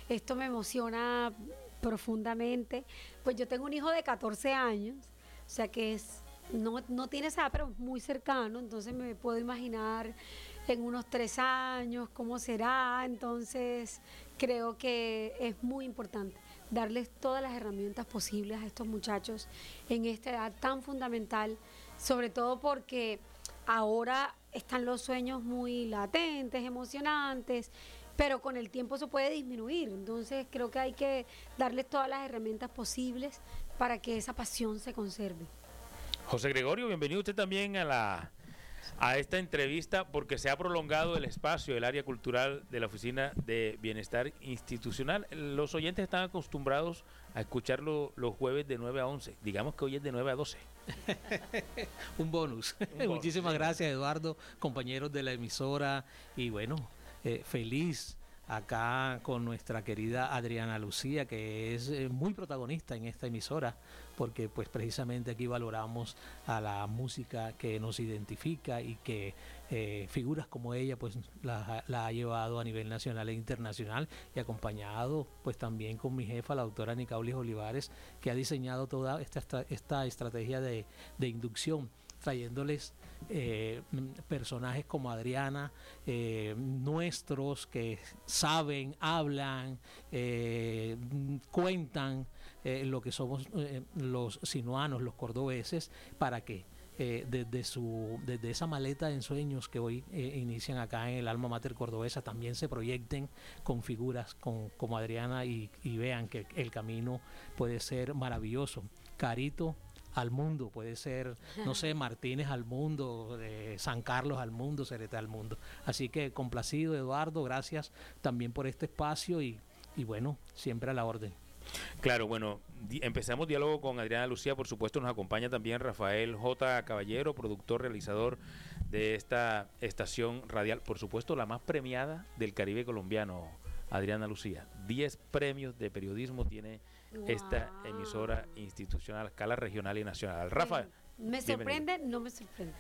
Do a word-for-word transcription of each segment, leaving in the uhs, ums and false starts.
esto me emociona profundamente. Pues yo tengo un hijo de catorce años, o sea que es, no, no tiene esa edad, pero muy cercano, entonces me puedo imaginar en unos tres años cómo será, entonces creo que es muy importante darles todas las herramientas posibles a estos muchachos en esta edad tan fundamental, sobre todo porque ahora están los sueños muy latentes, emocionantes, pero con el tiempo se puede disminuir, entonces creo que hay que darles todas las herramientas posibles para que esa pasión se conserve. José Gregorio, bienvenido usted también a la a esta entrevista, porque se ha prolongado el espacio del área cultural de la Oficina de Bienestar Institucional. Los oyentes están acostumbrados a escucharlo los jueves de nueve a once. Digamos que hoy es de nueve a doce. Un bonus. Un bonus. Muchísimas gracias, Eduardo, compañeros de la emisora. Y bueno, eh, feliz acá con nuestra querida Adriana Lucía, que es eh, muy protagonista en esta emisora, porque pues precisamente aquí valoramos a la música que nos identifica y que eh, figuras como ella pues la, la ha llevado a nivel nacional e internacional, y acompañado pues también con mi jefa, la doctora Nicaulis Olivares, que ha diseñado toda esta, esta, esta estrategia de, de inducción, trayéndoles eh, personajes como Adriana, eh, nuestros que saben, hablan, eh, cuentan eh, lo que somos eh, los sinuanos, los cordobeses, para que eh, desde su desde esa maleta de ensueños que hoy eh, inician acá en el alma mater cordobesa, también se proyecten con figuras con, como Adriana y, y vean que el camino puede ser maravilloso. Carito al mundo, puede ser, no sé, Martínez al mundo, eh, San Carlos al mundo, Cereta al mundo. Así que complacido, Eduardo, gracias también por este espacio y, y bueno, siempre a la orden. Claro, bueno, di- empezamos diálogo con Adriana Lucía, por supuesto nos acompaña también Rafael J. Caballero, productor, realizador de esta estación radial, por supuesto la más premiada del Caribe colombiano, Adriana Lucía. Diez premios de periodismo tiene wow. esta emisora institucional a escala regional y nacional. Rafa, ¿me sorprende? Bienvenido. No me sorprende.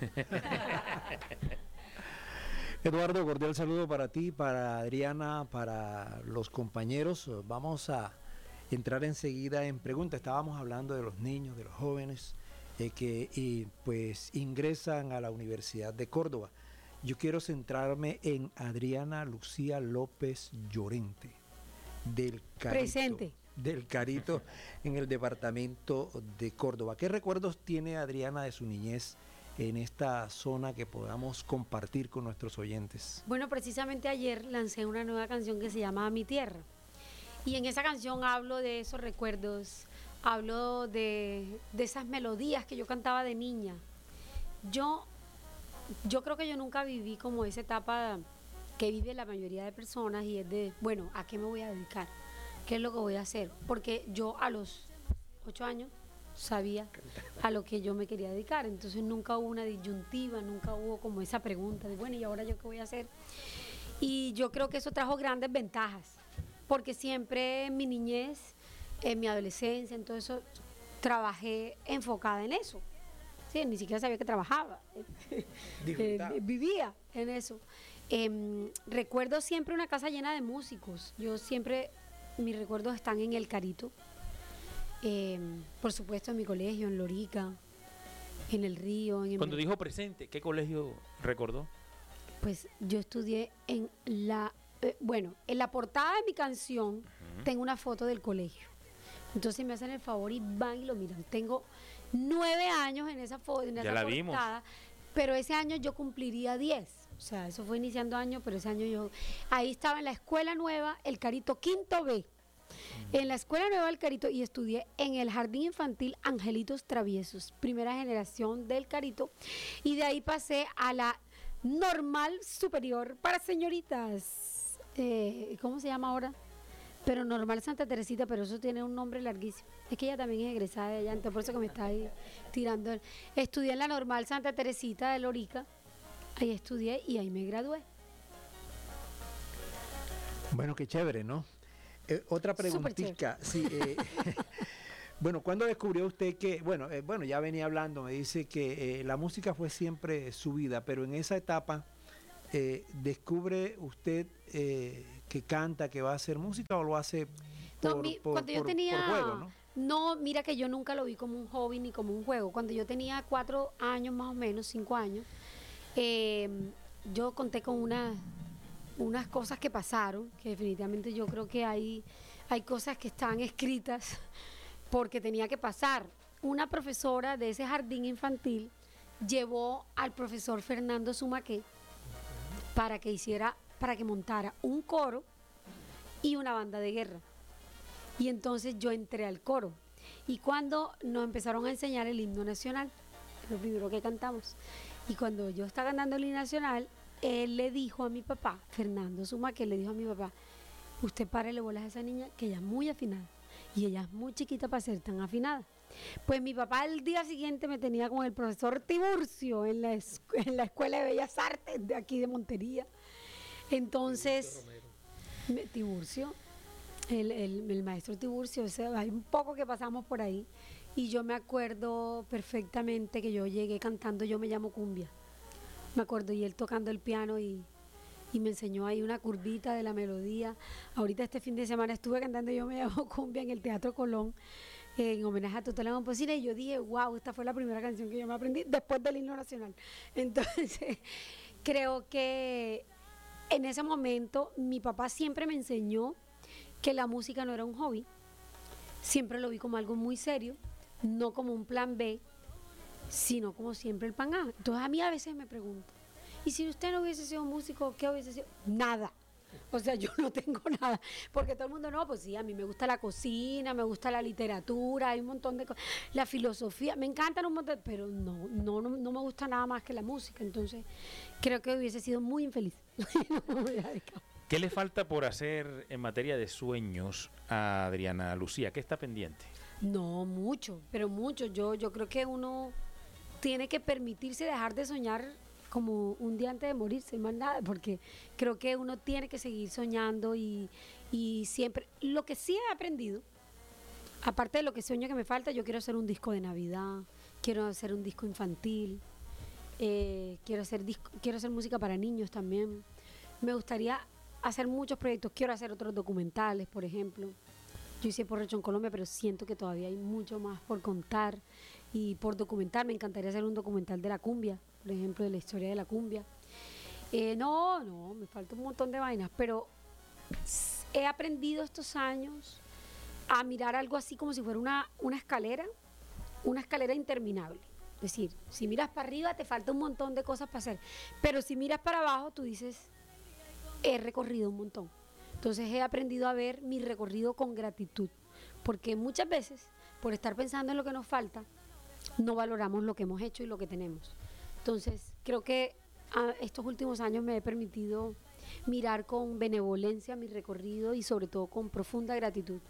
Eduardo, cordial saludo para ti, para Adriana, para los compañeros. Vamos a entrar enseguida en preguntas. Estábamos hablando de los niños, de los jóvenes eh, que y, pues ingresan a la Universidad de Córdoba. Yo quiero centrarme en Adriana Lucía López Llorente, del Carito, presente, del Carito en el departamento de Córdoba. ¿Qué recuerdos tiene Adriana de su niñez en esta zona que podamos compartir con nuestros oyentes? Bueno, precisamente ayer lancé una nueva canción que se llama Mi Tierra. Y en esa canción hablo de esos recuerdos, hablo de, de esas melodías que yo cantaba de niña. Yo, yo creo que yo nunca viví como esa etapa que vive la mayoría de personas, y es de, bueno, ¿a qué me voy a dedicar? ¿Qué es lo que voy a hacer? Porque yo a los ocho años sabía a lo que yo me quería dedicar, entonces nunca hubo una disyuntiva, nunca hubo como esa pregunta de, bueno, ¿y ahora yo qué voy a hacer? Y yo creo que eso trajo grandes ventajas, porque siempre en mi niñez, en mi adolescencia, en todo eso, trabajé enfocada en eso. Sí, ni siquiera sabía que trabajaba, eh, vivía en eso. Eh, recuerdo siempre una casa llena de músicos. Yo siempre, mis recuerdos están en el Carito. Eh, por supuesto en mi colegio, en Lorica, en el Río. En el Cuando dijo presente, ¿qué colegio recordó? Pues yo estudié en la... Eh, bueno, en la portada de mi canción uh-huh. tengo una foto del colegio. Entonces me hacen el favor y van y lo miran. Tengo nueve años en esa foto, en esa ya la portada, vimos. Pero ese año yo cumpliría diez. O sea, eso fue iniciando año, pero ese año yo... Ahí estaba en la Escuela Nueva, el Carito Quinto B. En la Escuela Nueva del Carito, y estudié en el Jardín Infantil Angelitos Traviesos, primera generación del Carito, y de ahí pasé a la Normal Superior para señoritas. Eh, ¿Cómo se llama ahora? Pero Normal Santa Teresita, pero eso tiene un nombre larguísimo. Es que ella también es egresada de allá, entonces por eso que me está ahí tirando. Estudié en la Normal Santa Teresita de Lorica, ahí estudié y ahí me gradué. Bueno, qué chévere, ¿no? Eh, otra preguntita, sí, eh, bueno, ¿cuándo descubrió usted que, bueno, eh, bueno, ya venía hablando, me dice que eh, la música fue siempre su vida, pero en esa etapa eh, descubre usted eh, que canta, que va a hacer música o lo hace por, No, mi- por- cuando yo por- tenía, por juego, ¿no? no, mira que yo nunca lo vi como un hobby ni como un juego. Cuando yo tenía cuatro años más o menos, cinco años, eh, yo conté con una, unas cosas que pasaron, que definitivamente yo creo que hay, hay cosas que están escritas porque tenía que pasar. Una profesora de ese jardín infantil llevó al profesor Fernando Sumaqué para que hiciera, para que montara un coro y una banda de guerra. Y entonces yo entré al coro. Y cuando nos empezaron a enseñar el himno nacional, lo primero que cantamos, y cuando yo estaba cantando el himno nacional, él le dijo a mi papá, Fernando Sumaqué, le dijo a mi papá, usted párele bolas a esa niña, que ella es muy afinada. Y ella es muy chiquita para ser tan afinada. Pues mi papá el día siguiente me tenía con el profesor Tiburcio en la, es- en la Escuela de Bellas Artes de aquí de Montería. Entonces, me- Tiburcio, el, el- el maestro Tiburcio, o sea, hay un poco que pasamos por ahí. Y yo me acuerdo perfectamente que yo llegué cantando Yo me llamo Cumbia. Me acuerdo, y él tocando el piano y, y me enseñó ahí una curvita de la melodía. Ahorita este fin de semana estuve cantando Yo me llamo Cumbia en el Teatro Colón, eh, en homenaje a Tutela Momposina, y yo dije, wow, esta fue la primera canción que yo me aprendí después del himno nacional. Entonces, creo que en ese momento mi papá siempre me enseñó que la música no era un hobby, siempre lo vi como algo muy serio, no como un plan B, sino como siempre el pan A. Entonces a mí a veces me pregunto, ¿y si usted no hubiese sido músico, qué hubiese sido? Nada. O sea, yo no tengo nada, porque todo el mundo, no, pues sí, a mí me gusta la cocina, me gusta la literatura, hay un montón de cosas, la filosofía, me encantan un montón, pero no, no, no, no me gusta nada más que la música. Entonces creo que hubiese sido muy infeliz. No me hubiera dedicado. ¿Qué le falta por hacer en materia de sueños a Adriana Lucía? ¿Qué está pendiente? No, mucho, pero mucho. Yo, yo creo que uno tiene que permitirse dejar de soñar como un día antes de morirse, más nada, porque creo que uno tiene que seguir soñando y, y siempre. Lo que sí he aprendido, aparte de lo que sueño que me falta, yo quiero hacer un disco de Navidad, quiero hacer un disco infantil, eh, quiero hacer disco, quiero hacer música para niños también. Me gustaría hacer muchos proyectos, quiero hacer otros documentales, por ejemplo. Yo hice Porrecho en Colombia, pero siento que todavía hay mucho más por contar y por documentar. Me encantaría hacer un documental de la cumbia, por ejemplo, de la historia de la cumbia. Eh, no, no, me falta un montón de vainas, pero s- he aprendido estos años a mirar algo así como si fuera una, una escalera, una escalera interminable. Es decir, si miras para arriba te falta un montón de cosas para hacer, pero si miras para abajo tú dices, he recorrido un montón. Entonces he aprendido a ver mi recorrido con gratitud, porque muchas veces, por estar pensando en lo que nos falta, no valoramos lo que hemos hecho y lo que tenemos. Entonces creo que ah, estos últimos años me he permitido mirar con benevolencia mi recorrido y sobre todo con profunda gratitud.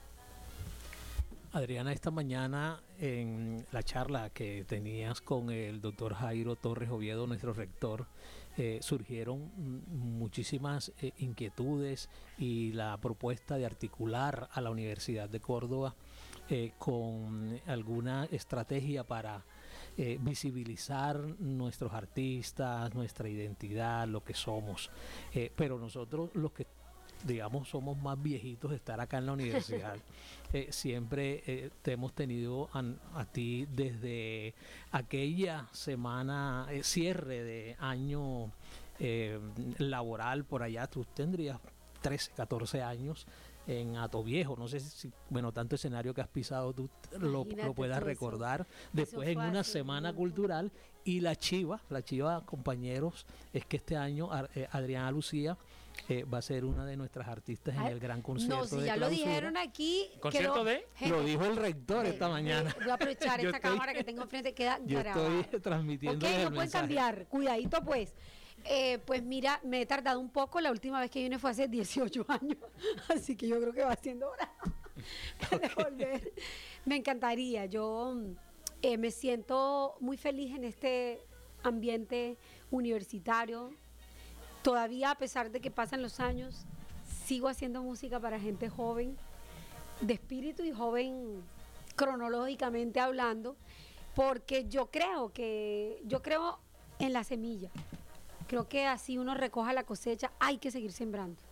Adriana, esta mañana en la charla que tenías con el doctor Jairo Torres Oviedo, nuestro rector, eh, surgieron mm, muchísimas eh, inquietudes y la propuesta de articular a la Universidad de Córdoba eh, con alguna estrategia para eh, visibilizar nuestros artistas, nuestra identidad, lo que somos. Eh, pero nosotros los que digamos somos más viejitos de estar acá en la universidad, eh, siempre eh, te hemos tenido a, a ti desde aquella semana, eh, cierre de año eh, laboral por allá. Tú tendrías trece, catorce años en Atoviejo, no sé si, bueno, tanto escenario que has pisado tú lo, Imagínate lo puedas tú, eso- recordar. Después eso en fue una hace semana un- cultural y la Chiva, la Chiva, compañeros, es que este año Ar- eh, Adriana Lucía eh, va a ser una de nuestras artistas en Ay, el gran concierto no, si de ya lo clausura. dijeron aquí. ¿Concierto quedó- de? Je- Lo dijo el rector eh, esta eh, mañana. Voy a aprovechar Yo esta estoy- cámara que tengo enfrente, queda Yo grabada. estoy transmitiendo Ok, el no pueden mensaje. cambiar. Cuidadito, pues. Eh, pues mira, me he tardado un poco. La última vez que vine fue hace dieciocho años. Así que yo creo que va siendo hora de volver. Me encantaría. Yo eh, me siento muy feliz en este ambiente universitario. Todavía, a pesar de que pasan los años, sigo haciendo música para gente joven, de espíritu y joven cronológicamente hablando, porque yo creo que, yo creo en la semilla. Creo que así uno recoja la cosecha, hay que seguir sembrando.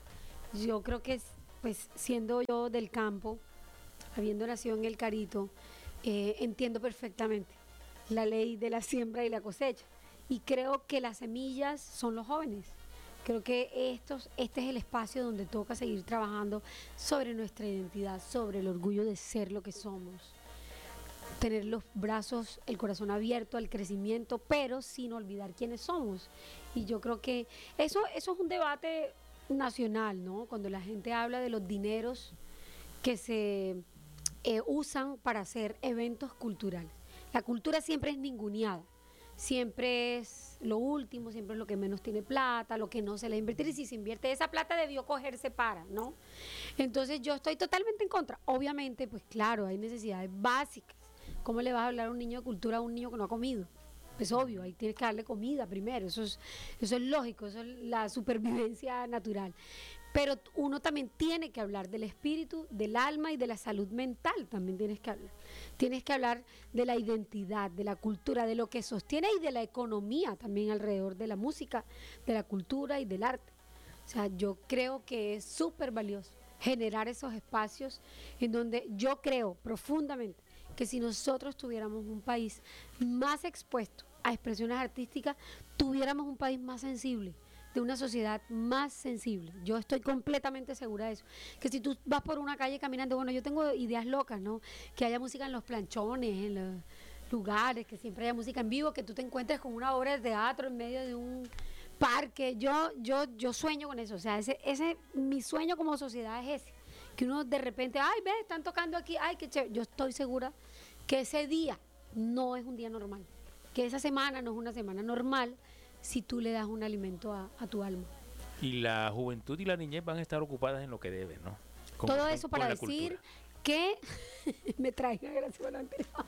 Yo creo que, pues, siendo yo del campo, habiendo nacido en el Carito, eh, entiendo perfectamente la ley de la siembra y la cosecha. Y creo que las semillas son los jóvenes. Creo que estos, este es el espacio donde toca seguir trabajando sobre nuestra identidad, sobre el orgullo de ser lo que somos. Tener los brazos, el corazón abierto al crecimiento, pero sin olvidar quiénes somos. Y yo creo que eso, eso es un debate nacional, ¿no? Cuando la gente habla de los dineros que se eh, usan para hacer eventos culturales. La cultura siempre es ninguneada, siempre es lo último, siempre es lo que menos tiene plata, lo que no se le invertir, y si se invierte esa plata debió cogerse para, ¿no? Entonces yo estoy totalmente en contra. Obviamente, pues claro, hay necesidades básicas. ¿Cómo le vas a hablar a un niño de cultura a un niño que no ha comido? Pues obvio, ahí tienes que darle comida primero, eso es, eso es lógico, eso es la supervivencia natural. Pero uno también tiene que hablar del espíritu, del alma y de la salud mental, también tienes que hablar. Tienes que hablar de la identidad, de la cultura, de lo que sostiene y de la economía también alrededor de la música, de la cultura y del arte. O sea, yo creo que es súper valioso generar esos espacios en donde yo creo profundamente que si nosotros tuviéramos un país más expuesto a expresiones artísticas, tuviéramos un país más sensible, de una sociedad más sensible. Yo estoy completamente segura de eso. Que si tú vas por una calle caminando, bueno, yo tengo ideas locas, ¿no? Que haya música en los planchones, en los lugares, que siempre haya música en vivo, que tú te encuentres con una obra de teatro en medio de un parque. Yo, yo, yo sueño con eso. O sea, ese, ese, mi sueño como sociedad es ese. Que uno de repente, ay, ve, están tocando aquí, ay, qué chévere. Yo estoy segura que ese día no es un día normal. Que esa semana no es una semana normal si tú le das un alimento a, a tu alma. Y la juventud y la niñez van a estar ocupadas en lo que deben, ¿no? Con, Todo con, eso para decir cultura. que me traiga gracias por la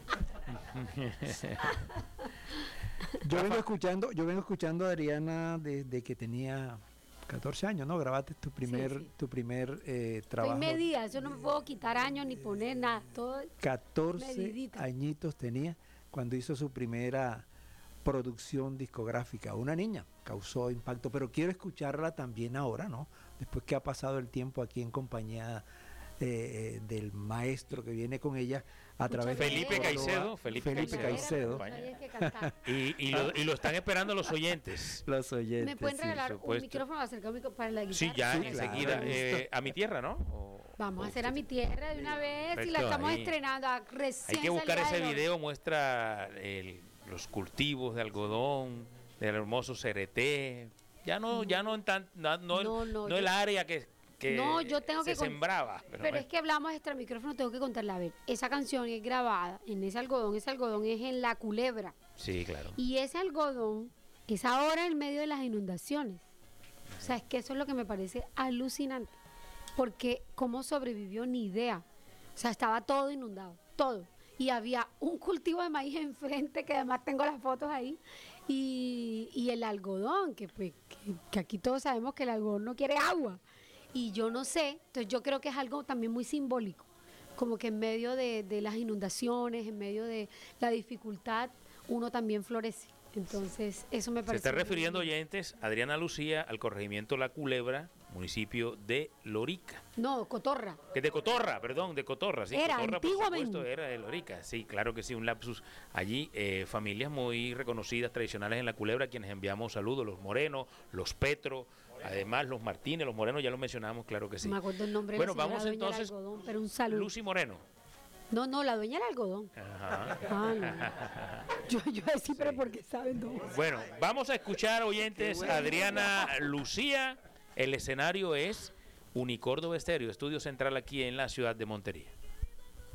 Yo vengo escuchando, yo vengo escuchando a Adriana desde que tenía catorce años, ¿no? Grabaste tu primer, sí. tu primer eh, trabajo. Estoy medida, eso no me puedo quitar años ni poner nada, todo catorce medidita. añitos tenía cuando hizo su primera producción discográfica. Una niña, causó impacto, pero quiero escucharla también ahora, ¿no? Después que ha pasado el tiempo aquí en compañía eh, del maestro que viene con ella a través Felipe de Caicedo, Felipe, Felipe Caicedo. Caicedo. Y, y, lo, y lo están esperando los oyentes. Los oyentes. ¿Me pueden sí. regalar un supuesto. micrófono acerca para la guitarra? Sí, ya, Sí, enseguida. claro. Eh, a mi tierra, ¿no? O- Vamos o a hacer a usted- mi tierra de una vez y Perfecto, la estamos ahí. estrenando a recién Hay que buscar salida ese del horno. video, muestra el- los cultivos de algodón, del hermoso cereté. Ya no, ya no en tan, no, no, No, el, no, no el yo- área que, que No, yo tengo se que con- sembraba. Pero, Pero bueno. es que hablamos extra micrófono, tengo que contarle. A ver, esa canción es grabada en ese algodón, ese algodón es en La Culebra. Sí, claro. Y ese algodón es ahora en medio de las inundaciones. O sea, es que eso es lo que me parece alucinante. Porque cómo sobrevivió, ni idea. O sea, estaba todo inundado, todo. Y había un cultivo de maíz enfrente, que además tengo las fotos ahí, y, y el algodón, que, pues, que, que aquí todos sabemos que el algodón no quiere agua. Y yo no sé, entonces yo creo que es algo también muy simbólico, como que en medio de, de las inundaciones, en medio de la dificultad, uno también florece. Entonces, eso me Se parece... está refiriendo, oyentes, Adriana Lucía, al corregimiento La Culebra, municipio de Lorica. No, Cotorra. Que de Cotorra, perdón, de Cotorra, sí. Era, Cotorra, por antiguamente. supuesto, era de Lorica. Sí, claro que sí, un lapsus. Allí, eh, familias muy reconocidas, tradicionales en La Culebra, quienes enviamos saludos, los Morenos, los Petro, además los Martínez, los Morenos, ya los mencionamos, claro que sí. No me acuerdo el nombre Bueno, de la señora vamos dueña del entonces, algodón, pero un saludo. Lucy Moreno. No, no, la dueña del algodón. Ajá. Ah, no. Yo, yo decía, pero porque saben dónde. Bueno, vamos a escuchar, oyentes, a Adriana Lucía. El escenario es Unicórdoba Estéreo, estudio central aquí en la ciudad de Montería.